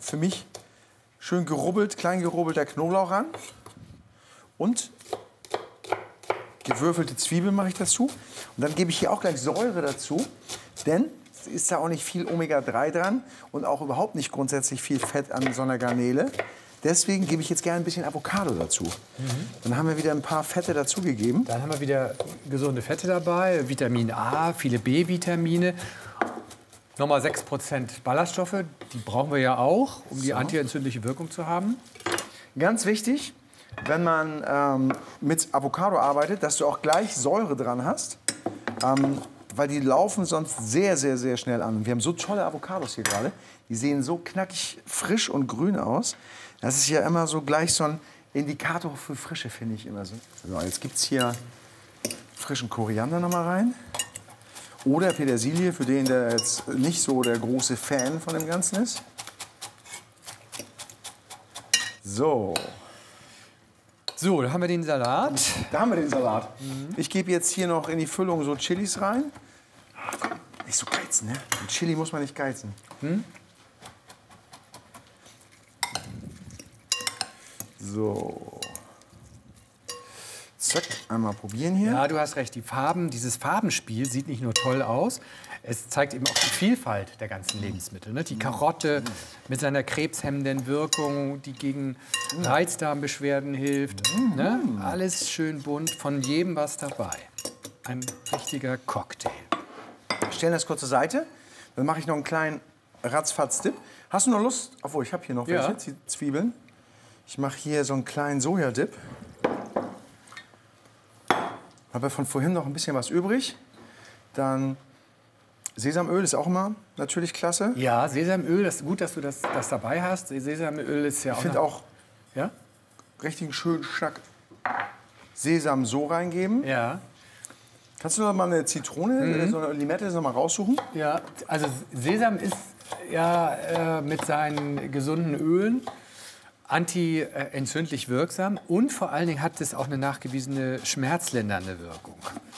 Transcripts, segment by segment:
für mich schön gerubbelt, klein gerubbelter Knoblauch ran. Und gewürfelte Zwiebeln mache ich dazu. Und dann gebe ich hier auch gleich Säure dazu, denn es ist da auch nicht viel Omega-3 dran und auch überhaupt nicht grundsätzlich viel Fett an so einer Garnele. Deswegen gebe ich jetzt gerne ein bisschen Avocado dazu. Dann haben wir wieder ein paar Fette dazugegeben. Dann haben wir wieder gesunde Fette dabei, Vitamin A, viele B-Vitamine. Nochmal 6% Ballaststoffe, die brauchen wir ja auch, um die antientzündliche Wirkung zu haben. Ganz wichtig, wenn man mit Avocado arbeitet, dass du auch gleich Säure dran hast, weil die laufen sonst sehr, sehr, sehr schnell an. Und wir haben so tolle Avocados hier gerade, die sehen so knackig frisch und grün aus. Das ist ja immer so gleich so ein Indikator für Frische, finde ich immer so. So, jetzt gibt es hier frischen Koriander noch mal rein. Oder Petersilie, für den, der jetzt nicht so der große Fan von dem Ganzen ist. So. So, da haben wir den Salat. Da haben wir den Salat. Ich gebe jetzt hier noch in die Füllung so Chilis rein. Ah, komm, nicht so geizen, ne? Mit Chili muss man nicht geizen. So. Zack, einmal probieren hier. Ja, du hast recht. Die Farben, dieses Farbenspiel sieht nicht nur toll aus, es zeigt eben auch die Vielfalt der ganzen Lebensmittel. Ne? Die Karotte mit seiner krebshemmenden Wirkung, die gegen Reizdarmbeschwerden hilft. Ne? Alles schön bunt, von jedem was dabei. Ein richtiger Cocktail. Wir stellen das kurz zur Seite. Dann mache ich noch einen kleinen Ratzfatz-Dip. Hast du noch Lust? Obwohl, ich habe hier noch welche, Zwiebeln. Ich mache hier so einen kleinen Sojadip. Habe von vorhin noch ein bisschen was übrig. Dann Sesamöl ist auch immer natürlich klasse. Ja, Sesamöl, das ist gut, dass du das dabei hast. Sesamöl ist ja auch... Ich finde auch ja? richtig schön Schnack Sesam so reingeben. Ja. Kannst du noch mal eine Zitrone, so eine Limette noch mal raussuchen? Ja, also Sesam ist ja mit seinen gesunden Ölen anti-entzündlich wirksam und vor allen Dingen hat es auch eine nachgewiesene schmerzlindernde Wirkung.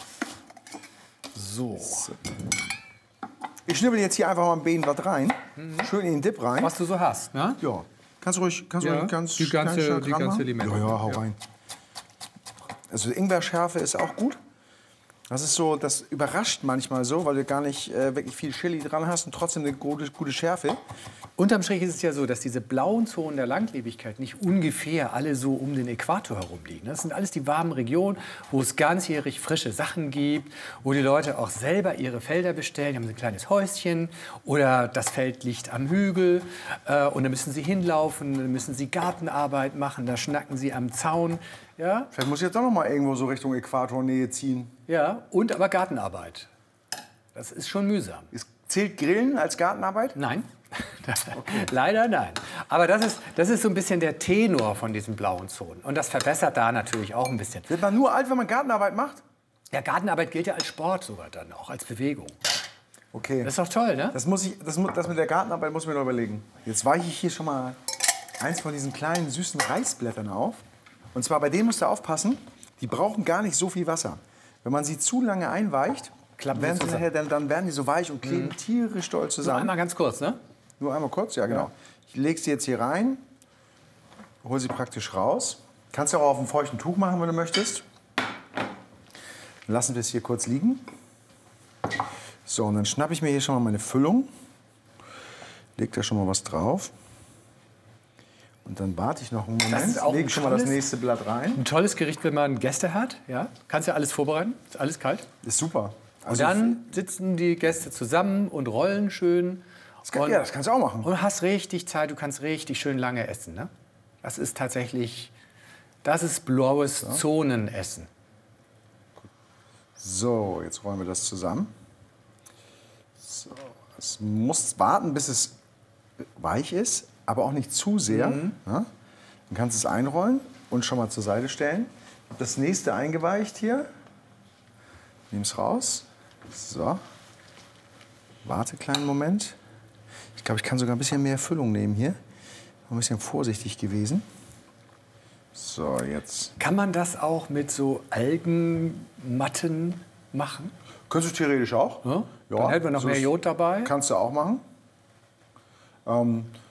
So. Ich schnibbel jetzt hier einfach mal ein Bein was rein. Schön in den Dip rein. Was du so hast, ne? Ja. Kannst du ruhig ganz die ganze Limette. Ja, hau rein. Also Ingwerschärfe ist auch gut. Das ist so, das überrascht manchmal so, weil du gar nicht wirklich viel Chili dran hast und trotzdem eine gute Schärfe. Unterm Strich ist es ja so, dass diese blauen Zonen der Langlebigkeit nicht ungefähr alle so um den Äquator herum liegen. Das sind alles die warmen Regionen, wo es ganzjährig frische Sachen gibt, wo die Leute auch selber ihre Felder bestellen. Die haben so ein kleines Häuschen oder das Feld liegt am Hügel und da müssen sie hinlaufen, dann müssen sie Gartenarbeit machen, da schnacken sie am Zaun. Ja? Vielleicht muss ich jetzt doch noch mal irgendwo so Richtung Äquatornähe ziehen. Ja, und aber Gartenarbeit. Das ist schon mühsam. Zählt Grillen als Gartenarbeit? Nein. Okay. Leider nein. Aber das ist so ein bisschen der Tenor von diesen blauen Zonen. Und das verbessert da natürlich auch ein bisschen. Wird man nur alt, wenn man Gartenarbeit macht? Ja, Gartenarbeit gilt ja als Sport sogar dann auch, als Bewegung. Okay. Das ist doch toll, ne? Das mit der Gartenarbeit muss ich mir noch überlegen. Jetzt weiche ich hier schon mal eins von diesen kleinen süßen Reisblättern auf. Und zwar bei denen musst du aufpassen, die brauchen gar nicht so viel Wasser. Wenn man sie zu lange einweicht, dann werden die so weich und kleben tierisch doll zusammen. Nur einmal ganz kurz, ne? Nur einmal kurz, ja genau. Ich lege sie jetzt hier rein, hole sie praktisch raus. Kannst du auch auf einem feuchten Tuch machen, wenn du möchtest. Dann lassen wir es hier kurz liegen. So, und dann schnappe ich mir hier schon mal meine Füllung. Leg da schon mal was drauf. Und dann warte ich noch einen Moment, lege schon mal das nächste Blatt rein. Ein tolles Gericht, wenn man Gäste hat. Ja? Kannst ja alles vorbereiten, ist alles kalt. Ist super. Also und dann sitzen die Gäste zusammen und rollen schön. Das kannst du auch machen. Und hast richtig Zeit, du kannst richtig schön lange essen. Ne? Das ist tatsächlich, das ist blaues Zonenessen. So, jetzt rollen wir das zusammen. So, es muss warten, bis es weich ist, aber auch nicht zu sehr. Ja? Dann kannst du es einrollen und schon mal zur Seite stellen. Ich habe das nächste eingeweicht hier. Nimm es raus. So. Warte einen kleinen Moment. Ich glaube, ich kann sogar ein bisschen mehr Füllung nehmen hier. Ein bisschen vorsichtig gewesen. So, jetzt. Kann man das auch mit so Algenmatten machen? Könntest du theoretisch auch. Ja? Dann hätten wir noch mehr Jod dabei. Kannst du auch machen.